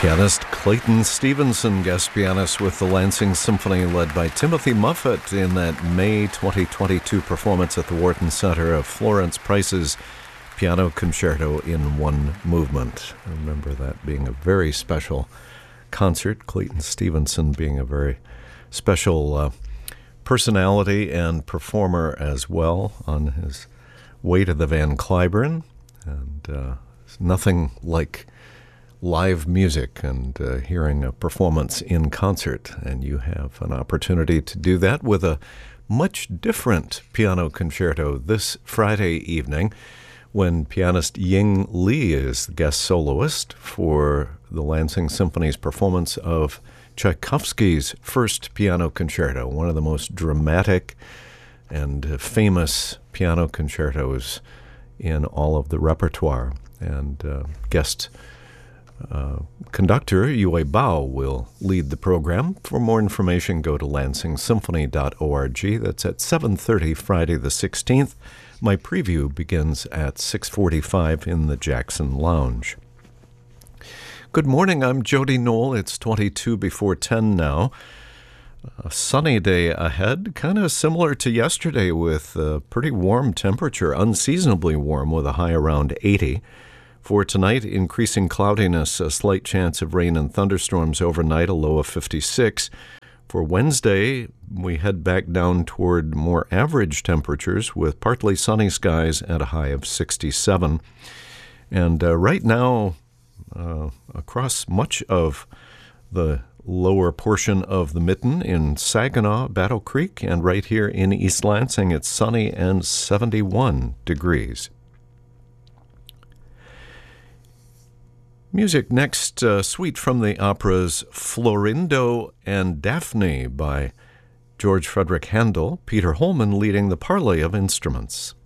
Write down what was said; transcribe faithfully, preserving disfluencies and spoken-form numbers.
Pianist Clayton Stevenson, guest pianist with the Lansing Symphony, led by Timothy Muffet in that May twenty twenty-two performance at the Wharton Center of Florence Price's Piano Concerto in One Movement. I remember that being a very special concert, Clayton Stevenson being a very special uh, personality and performer as well on his way to the Van Cliburn. And uh, nothing like live music and uh, hearing a performance in concert, and you have an opportunity to do that with a much different piano concerto this Friday evening when pianist Ying Li is the guest soloist for the Lansing Symphony's performance of Tchaikovsky's First Piano Concerto, one of the most dramatic and famous piano concertos in all of the repertoire. And uh, guest Uh, conductor Yue Bao will lead the program. For more information, go to lansing symphony dot org. That's at seven thirty Friday the sixteenth. My preview begins at six forty-five in the Jackson Lounge. Good morning, I'm Jody Knoll. It's twenty-two before ten now. A sunny day ahead, kind of similar to yesterday with a pretty warm temperature, unseasonably warm with a high around eighty. For tonight, increasing cloudiness, a slight chance of rain and thunderstorms overnight, a low of fifty-six. For Wednesday, we head back down toward more average temperatures with partly sunny skies at a high of sixty-seven. And uh, right now, uh, across much of the lower portion of the Mitten in Saginaw, Battle Creek, and right here in East Lansing, it's sunny and seventy-one degrees. Music next, uh, suite from the operas Florindo and Daphne by George Frederick Handel, Peter Holman leading the parley of instruments.